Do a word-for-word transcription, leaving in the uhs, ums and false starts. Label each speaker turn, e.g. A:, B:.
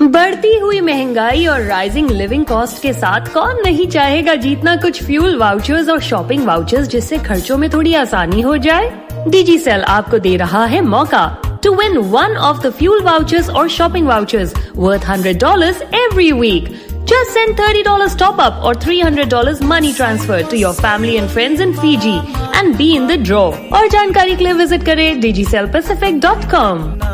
A: बढ़ती हुई महंगाई और राइजिंग लिविंग कॉस्ट के साथ कौन नहीं चाहेगा जीतना कुछ फ्यूल वाउचर्स और शॉपिंग वाउचर्स, जिससे खर्चों में थोड़ी आसानी हो जाए। डिजीसेल आपको दे रहा है मौका to win one of the fuel vouchers or shopping vouchers worth one hundred dollars every week. Just send thirty dollars top up or three hundred dollars money transfer to your family and friends in Fiji and be in the draw. और जानकारी के लिए visit करें digicel pacific dot com.